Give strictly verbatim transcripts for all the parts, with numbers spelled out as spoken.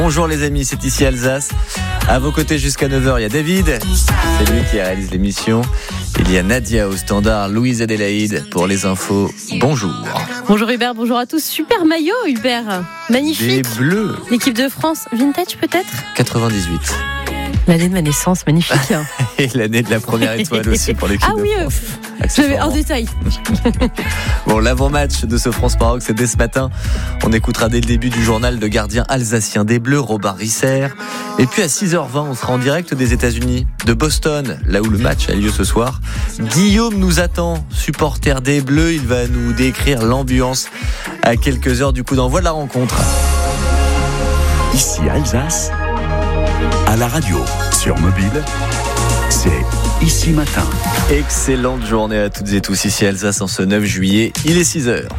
Bonjour les amis, c'est ici Alsace. À vos côtés jusqu'à neuf heures, il y a David, c'est lui qui réalise l'émission. Il y a Nadia au standard, Louise Adélaïde pour les infos. Bonjour. Bonjour Hubert, bonjour à tous. Super maillot Hubert, magnifique. Des bleus. L'équipe de France, vintage peut-être ? quatre-vingt-dix-huit. L'année de ma naissance, magnifique. Et l'année de la première étoile aussi pour l'équipe ah de oui, France. euh, j'avais un détail. Bon, l'avant-match de ce France-Maroc, c'est dès ce matin. On écoutera dès le début du journal le gardien alsacien des Bleus, Robin Risser. Et puis à six heures vingt, on sera en direct des États-Unis, de Boston, là où le match a lieu ce soir. Guillaume nous attend, supporter des Bleus. Il va nous décrire l'ambiance à quelques heures du coup d'envoi de la rencontre. Ici Alsace, à la radio, sur mobile, c'est Ici Matin. Excellente journée à toutes et tous ici Alsace en ce neuf juillet, il est six heures.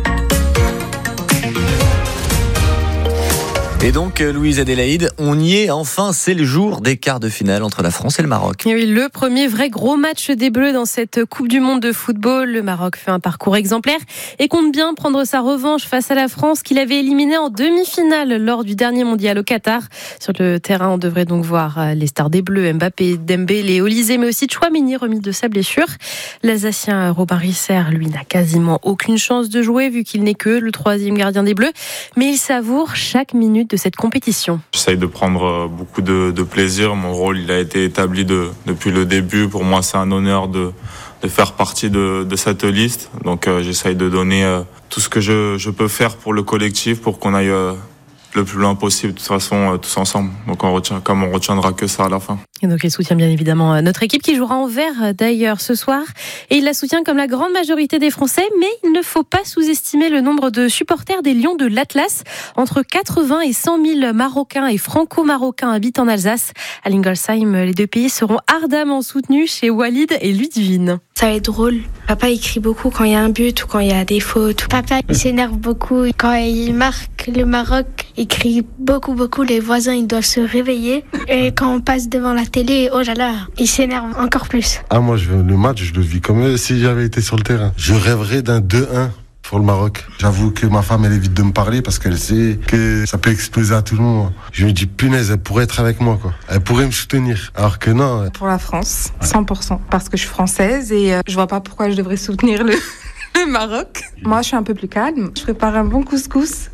Et donc, Louise Adélaïde, on y est enfin, c'est le jour des quarts de finale entre la France et le Maroc. Et oui, le premier vrai gros match des Bleus dans cette Coupe du Monde de football. Le Maroc fait un parcours exemplaire et compte bien prendre sa revanche face à la France qu'il avait éliminée en demi-finale lors du dernier mondial au Qatar. Sur le terrain, on devrait donc voir les stars des Bleus, Mbappé, Dembélé, Olysée, mais aussi Tchouaméni remis de sa blessure. L'Alsacien Robin Risser, lui, n'a quasiment aucune chance de jouer vu qu'il n'est que le troisième gardien des Bleus. Mais il savoure chaque minute de cette compétition. J'essaye de prendre beaucoup de, de plaisir. Mon rôle, il a été établi de, depuis le début. Pour moi, c'est un honneur de, de faire partie de, de cette liste. Donc, euh, j'essaye de donner euh, tout ce que je, je peux faire pour le collectif, pour qu'on aille euh, le plus loin possible, de toute façon, euh, tous ensemble. Donc, on retient, comme on retiendra que ça à la fin. Et donc, il soutient bien évidemment notre équipe qui jouera en vert d'ailleurs ce soir. Et il la soutient comme la grande majorité des Français. Mais il ne faut pas sous-estimer le nombre de supporters des Lions de l'Atlas. Entre quatre-vingts et cent mille Marocains et Franco-Marocains habitent en Alsace. À Lingolsheim, les deux pays seront ardemment soutenus chez Walid et Ludivine. Ça va être drôle. Papa il crie beaucoup quand il y a un but ou quand il y a des fautes. Papa il s'énerve beaucoup. Quand il marque le Maroc, il crie beaucoup, beaucoup. Les voisins ils doivent se réveiller. Et quand on passe devant la télé, oh là là, il s'énerve encore plus. Ah moi je, le match je le vis comme si j'avais été sur le terrain. Je rêverais d'un deux un pour le Maroc. J'avoue que ma femme elle évite de me parler parce qu'elle sait que ça peut exploser à tout le monde. Je me dis punaise, elle pourrait être avec moi quoi. Elle pourrait me soutenir. Alors que non. Pour la France, cent pour cent. Parce que je suis française et euh, je vois pas pourquoi je devrais soutenir le, le Maroc. Moi je suis un peu plus calme. Je prépare un bon couscous.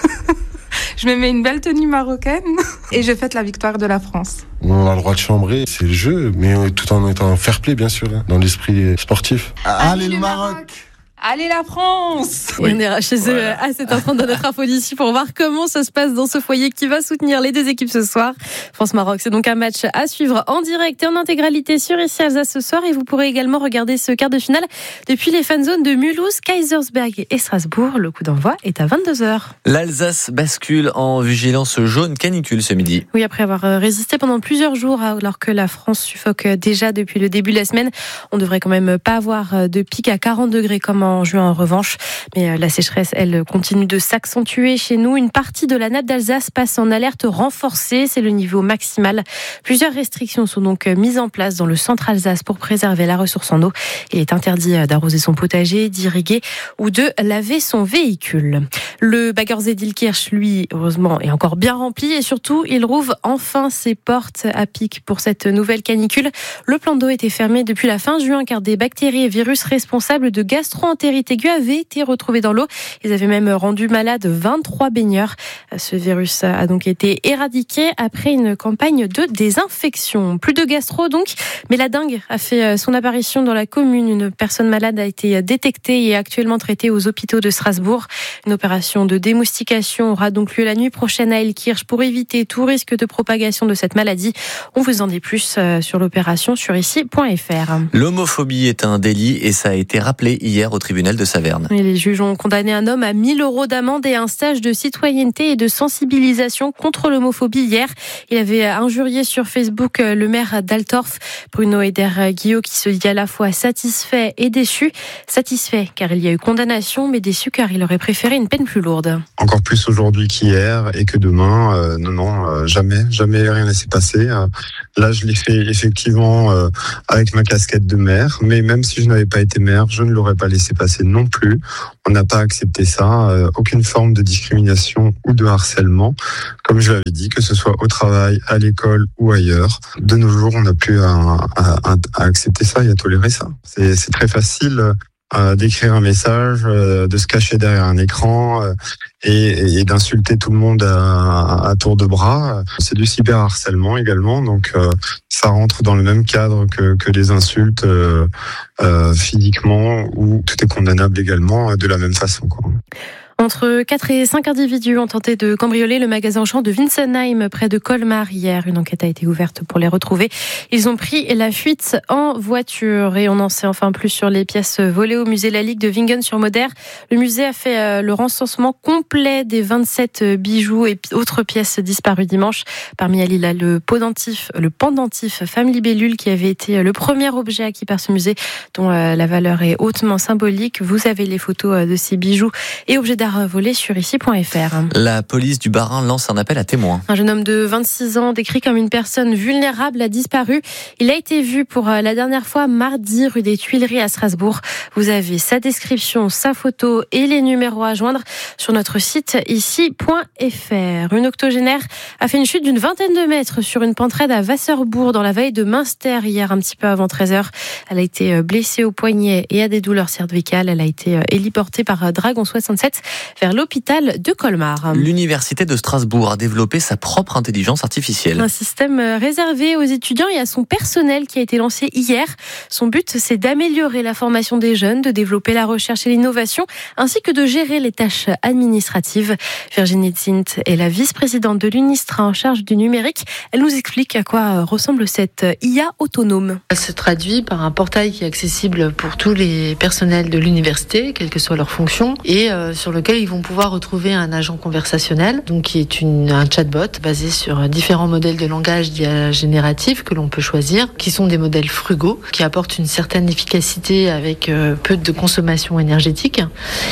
Je me mets une belle tenue marocaine et je fête la victoire de la France. On a le droit de chambrer, c'est le jeu, mais tout en étant fair-play bien sûr, hein, dans l'esprit sportif. Allez, Allez le Maroc, Maroc. Allez la France! Oui. Et on ira chez eux voilà. à cet instant de notre info d'ici pour voir comment ça se passe dans ce foyer qui va soutenir les deux équipes ce soir. France-Maroc, c'est donc un match à suivre en direct et en intégralité sur Ici Alsace ce soir. Et vous pourrez également regarder ce quart de finale depuis les fan zones de Mulhouse, Kaisersberg et Strasbourg. Le coup d'envoi est à vingt-deux heures. L'Alsace bascule en vigilance jaune canicule ce midi. Oui, après avoir résisté pendant plusieurs jours alors que la France suffoque déjà depuis le début de la semaine, on devrait quand même pas avoir de pic à quarante degrés comme en en juin en revanche. Mais la sécheresse, elle, continue de s'accentuer chez nous. Une partie de la nappe d'Alsace passe en alerte renforcée. C'est le niveau maximal. Plusieurs restrictions sont donc mises en place dans le centre Alsace pour préserver la ressource en eau. Il est interdit d'arroser son potager, d'irriguer ou de laver son véhicule. Le Baggersee-Dielkirch, lui, heureusement, est encore bien rempli et surtout, il rouvre enfin ses portes à pic pour cette nouvelle canicule. Le plan d'eau était fermé depuis la fin juin car des bactéries et virus responsables de gastro-entérite aiguë avaient été retrouvés dans l'eau. Ils avaient même rendu malades vingt-trois baigneurs. Ce virus a donc été éradiqué après une campagne de désinfection. Plus de gastro donc, mais la dengue a fait son apparition dans la commune. Une personne malade a été détectée et est actuellement traitée aux hôpitaux de Strasbourg. Une opération de démoustication aura donc lieu la nuit prochaine à Elkirch pour éviter tout risque de propagation de cette maladie. On vous en dit plus sur l'opération sur ici point f r. L'homophobie est un délit et ça a été rappelé hier au tribunal de Saverne. Et les juges ont condamné un homme à mille euros d'amende et un stage de citoyenneté et de sensibilisation contre l'homophobie hier. Il avait injurié sur Facebook le maire d'Altorf, Bruno Eder-Guillot, qui se dit à la fois satisfait et déçu. Satisfait car il y a eu condamnation, mais déçu car il aurait préféré une peine plus lourde. Encore plus aujourd'hui qu'hier et que demain, euh, non, non, euh, jamais, jamais rien ne s'est passé. Euh, là, je l'ai fait effectivement euh, avec ma casquette de maire, mais même si je n'avais pas été maire, je ne l'aurais pas laissé passer. passé non plus. On n'a pas accepté ça, euh, aucune forme de discrimination ou de harcèlement. Comme je l'avais dit, que ce soit au travail, à l'école ou ailleurs. De nos jours, on n'a plus à, à, à accepter ça et à tolérer ça. C'est, c'est très facile euh, d'écrire un message, euh, de se cacher derrière un écran euh, et, et d'insulter tout le monde à, à tour de bras. C'est du cyberharcèlement également, donc euh, ça rentre dans le même cadre que, que les insultes euh, euh, physiquement, où tout est condamnable également de la même façon, quoi. Entre quatre et cinq individus ont tenté de cambrioler le magasin Auchan de Winsenheim près de Colmar hier. Une enquête a été ouverte pour les retrouver. Ils ont pris la fuite en voiture et on en sait enfin plus sur les pièces volées au musée La Ligue de Wingen-sur-Moder. Le musée a fait le recensement complet des vingt-sept bijoux et autres pièces disparues dimanche. Parmi elles, il y a le pendentif, le pendentif Femme Libellule qui avait été le premier objet acquis par ce musée dont la valeur est hautement symbolique. Vous avez les photos de ces bijoux et objets d'art volé sur ici point f r. La police du Bas-Rhin lance un appel à témoins. Un jeune homme de vingt-six ans, décrit comme une personne vulnérable, a disparu. Il a été vu pour la dernière fois mardi rue des Tuileries à Strasbourg. Vous avez sa description, sa photo et les numéros à joindre sur notre site ici point f r. Une octogénaire a fait une chute d'une vingtaine de mètres sur une pente raide à Wasserbourg dans la vallée de Münster hier un petit peu avant treize heures. Elle a été blessée au poignet et a des douleurs cervicales. Elle a été héliportée par Dragon soixante-sept vers l'hôpital de Colmar. L'université de Strasbourg a développé sa propre intelligence artificielle. Un système réservé aux étudiants et à son personnel qui a été lancé hier. Son but, c'est d'améliorer la formation des jeunes, de développer la recherche et l'innovation, ainsi que de gérer les tâches administratives. Virginie Zint est la vice-présidente de l'UNISTRA en charge du numérique. Elle nous explique à quoi ressemble cette I A autonome. Elle se traduit par un portail qui est accessible pour tous les personnels de l'université, quelle que soit leur fonction, et euh, sur lequel ils vont pouvoir retrouver un agent conversationnel, donc qui est une, un chatbot basé sur différents modèles de langage d'I A génératif que l'on peut choisir, qui sont des modèles frugaux, qui apportent une certaine efficacité avec euh, peu de consommation énergétique.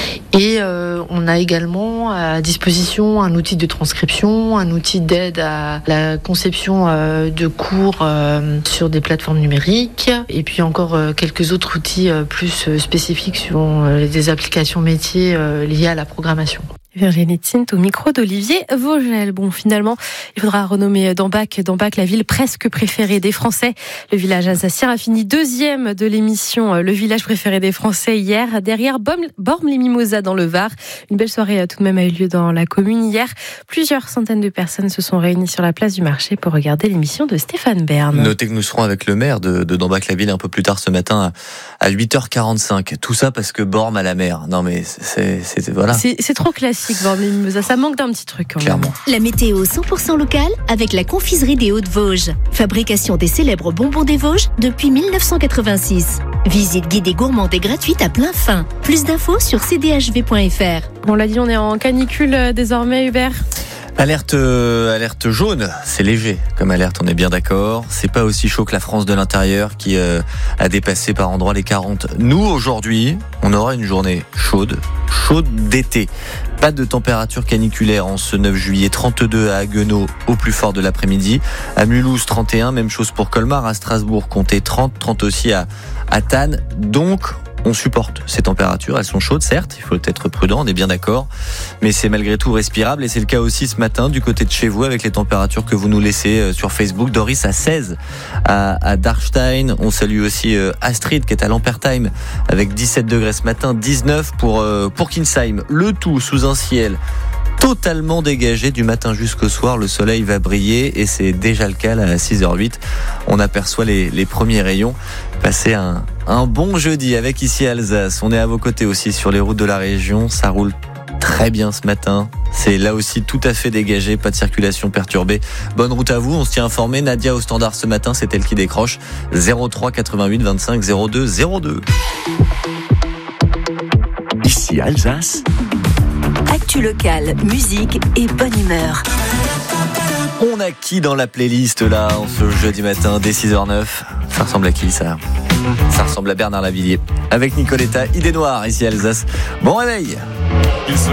Et euh, on a également à disposition un outil de transcription, un outil d'aide à la conception euh, de cours euh, sur des plateformes numériques, et puis encore euh, quelques autres outils euh, plus euh, spécifiques suivant euh, des applications métiers euh, liées à la programmation. Virginie Zint au micro d'Olivier Vogel. Bon, finalement, il faudra renommer Dambach, Dambach, la ville presque préférée des Français. Le village alsacien a fini deuxième de l'émission Le village préféré des Français hier, derrière Bormes-les-Mimosas dans le Var. Une belle soirée tout de même a eu lieu dans la commune hier. Plusieurs centaines de personnes se sont réunies sur la place du marché pour regarder l'émission de Stéphane Bern. Notez que nous serons avec le maire de, de Dambach-la-Ville un peu plus tard ce matin à, à huit heures quarante-cinq. Tout ça parce que Bormes à la mer. Non mais c'est, c'est voilà. C'est, c'est trop classique. Ça manque d'un petit truc quand Clairement. même. La météo cent pour cent locale avec la confiserie des Hauts-de-Vosges. Fabrication des célèbres bonbons des Vosges depuis dix-neuf cent quatre-vingt-six. Visite guidée gourmande et gratuite à plein fin. Plus d'infos sur c d h v point f r. On l'a dit, on est en canicule désormais, Hubert. Alerte, euh, alerte jaune, c'est léger comme alerte, on est bien d'accord. C'est pas aussi chaud que la France de l'intérieur qui euh, a dépassé par endroits les quarante. Nous, aujourd'hui, on aura une journée chaude, chaude d'été. Pas de température caniculaire en ce neuf juillet, trente-deux à Haguenau au plus fort de l'après-midi. À Mulhouse, trente et un, même chose pour Colmar. À Strasbourg, comptez trente, trente aussi à, à Thann. Donc, on supporte ces températures, elles sont chaudes certes, il faut être prudent, on est bien d'accord, mais c'est malgré tout respirable et c'est le cas aussi ce matin du côté de chez vous avec les températures que vous nous laissez sur Facebook. Doris à seize à, à Darstein, on salue aussi Astrid qui est à Lampertheim avec dix-sept degrés ce matin, dix-neuf pour, pour Kinsheim, le tout sous un ciel totalement dégagé du matin jusqu'au soir. Le soleil va briller et c'est déjà le cas à six heures huit. On aperçoit les, les premiers rayons. Passez un, un bon jeudi avec ici Alsace. On est à vos côtés aussi sur les routes de la région. Ça roule très bien ce matin. C'est là aussi tout à fait dégagé, pas de circulation perturbée. Bonne route à vous, on se tient informé. Nadia au standard ce matin, c'est elle qui décroche. zéro trois quatre-vingt-huit vingt-cinq zéro deux zéro deux. Ici Alsace. Actu locale, musique et bonne humeur. On a qui dans la playlist là en ce jeudi matin dès six heures neuf? Ça ressemble à qui ça? Ça ressemble à Bernard Lavillier avec Nicoletta, Idée Noire ici à Alsace. Bon réveil.